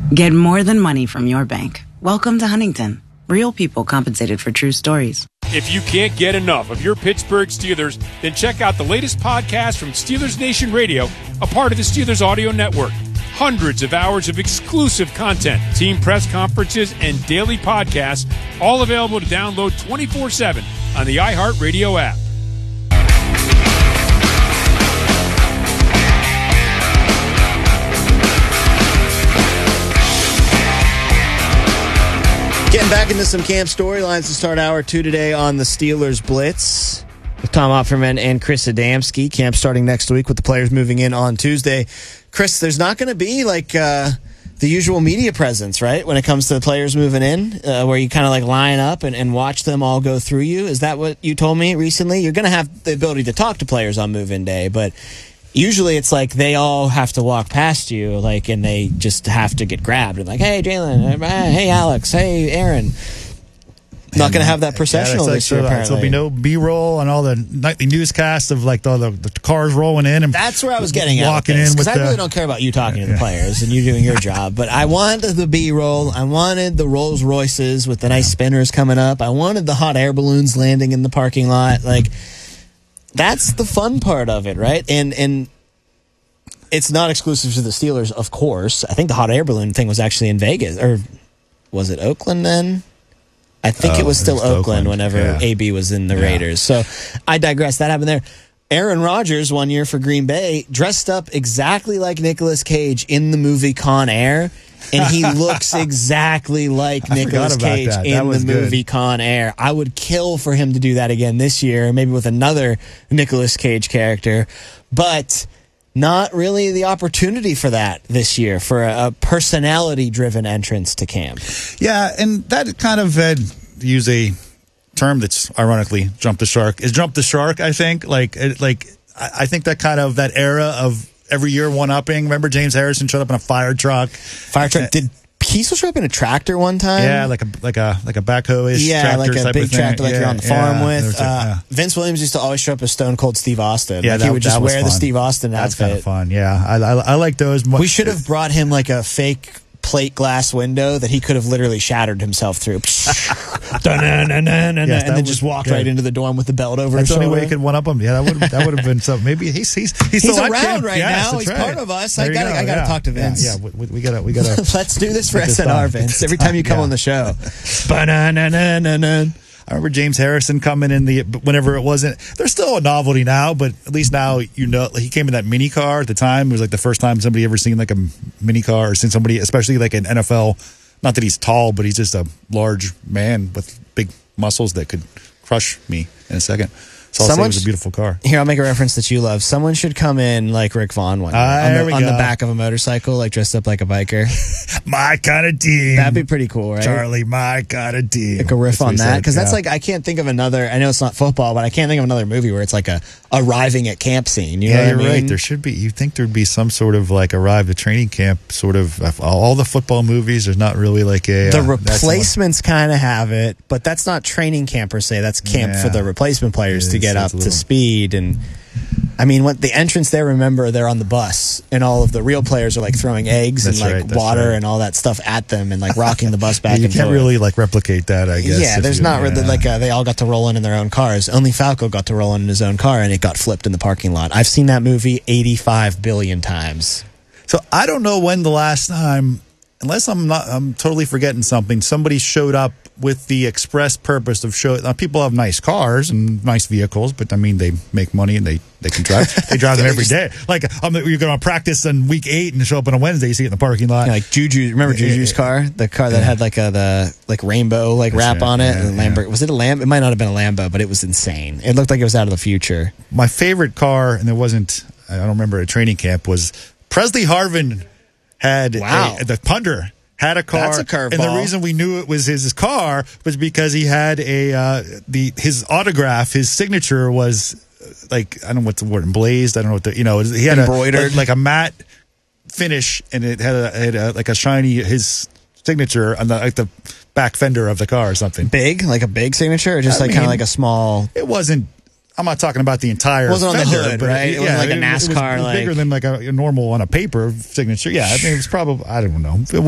Get more than money from your bank. Welcome to Huntington. Real people compensated for true stories. If you can't get enough of your Pittsburgh Steelers, then check out the latest podcast from Steelers Nation Radio, a part of the Steelers Audio Network. Hundreds of hours of exclusive content, team press conferences, and daily podcasts, all available to download 24/7 on the iHeartRadio app. Getting back into some camp storylines to start hour 2 today on the Steelers Blitz with Tom Opferman and Chris Adamski. Camp starting next week with the players moving in on Tuesday. Chris, there's not going to be like the usual media presence, right, when it comes to the players moving in, where you kind of like line up and watch them all go through you. Is that what you told me recently? You're going to have the ability to talk to players on move-in day, but usually it's like they all have to walk past you, like, and they just have to get grabbed. And like, hey, Jalen, hey, Alex, hey, Aaron. Not going to have that processional this year, apparently. There'll be no B-roll on all the nightly newscasts of like the cars rolling in. And that's where I was getting at. Walking in with I really don't care about you talking to the players and you doing your job, but I wanted the B-roll. I wanted the Rolls Royces with the nice spinners coming up. I wanted the hot air balloons landing in the parking lot. Like, that's the fun part of it, right? And it's not exclusive to the Steelers, of course. I think the hot air balloon thing was actually in Vegas, or was it Oakland then? I think it was still Oakland whenever AB was in the Raiders. So I digress. That happened there. Aaron Rodgers, one year for Green Bay, dressed up exactly like Nicolas Cage in the movie Con Air, and he looks exactly like Nicolas Cage in the movie Con Air. I would kill for him to do that again this year, maybe with another Nicolas Cage character, but not really the opportunity for that this year, for a personality-driven entrance to camp. Yeah, and that kind of, use a term that's ironically jumped the shark, is jump the shark, I think. I think that kind of, that era of every year one-upping. Remember James Harrison showed up in a fire truck? Did Kiesel show up in a tractor one time? Yeah, like a backhoe-ish tractor, like a big tractor like you're on the farm with. Vince Williams used to always show up as Stone Cold Steve Austin. Yeah, he would just wear the Steve Austin outfit. That's kind of fun, yeah. I like those. We should have brought him like a fake plate glass window that he could have literally shattered himself through. And then just walked right into the dorm with the belt over his shoulder. That's the only way he could one up him. Yeah, that would have been something. Maybe he's around right now. He's part of us. I gotta talk to Vince. Yeah, we gotta Let's do this for SNR, Vince. Every time you come on the show. I remember James Harrison coming in whenever it wasn't. There's still a novelty now, but at least now he came in that mini car at the time. It was like the first time somebody ever seen like a mini car or seen somebody, especially like an NFL. Not that he's tall, but he's just a large man with big muscles that could crush me in a second. So I'll say it was a beautiful car. Here, I'll make a reference that you love. Someone should come in like Rick Vaughn one day on the back of a motorcycle, like dressed up like a biker. My kind of team. That'd be pretty cool, right? Charlie, my kind of team. Like a riff on that. Because that's like, I can't think of another, I know it's not football, but I can't think of another movie where it's like a arriving at camp scene. You know what I mean? Right. There should be. You think there'd be some sort of like arrive at training camp sort of, all the football movies, there's not really like a. The replacements kind of have it, but that's not training camp per se. That's camp for the replacement players to get up to speed. And I mean, what the entrance there, remember, they're on the bus and all of the real players are like throwing eggs and water and all that stuff at them and like rocking the bus back and forth. You can't really like replicate that, I guess. Yeah, there's not really like they all got to roll in their own cars. Only Falco got to roll in his own car and it got flipped in the parking lot. I've seen that movie 85 billion times. So I don't know when the last time, unless I'm totally forgetting something, somebody showed up with the express purpose of showing. People have nice cars and nice vehicles, but I mean, they make money and they can drive. They drive them every day. Like you're going to practice on week 8 and show up on a Wednesday. You see it in the parking lot. Yeah, like Juju. Remember Juju's car? The car that had like the rainbow wrap on it. And Lamborghini. Was it a Lambo? It might not have been a Lambo, but it was insane. It looked like it was out of the future. My favorite car, and there wasn't. I don't remember at training camp, was Presley Harvin had the punter. Had a car. That's a curveball. And the reason we knew it was his car was because he had his autograph, his signature was like, I don't know what the word, emblazed. I don't know what he had embroidered, like a matte finish, and it had like a shiny, his signature on the back fender of the car or something. Big, like a big signature, or just kind of like a small. It wasn't. I'm not talking about the entire. It wasn't fender, on the hood, right? It wasn't like a NASCAR, it was bigger than like a normal on a paper signature. Yeah, I mean, it was probably, I don't know.